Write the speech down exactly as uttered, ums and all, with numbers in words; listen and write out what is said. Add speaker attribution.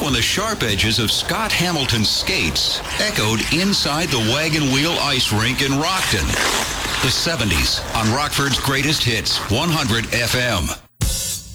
Speaker 1: like when the sharp edges of Scott Hamilton's skates echoed inside the Wagon Wheel Ice Rink in Rockton. The seventies on Rockford's Greatest Hits, one hundred F M.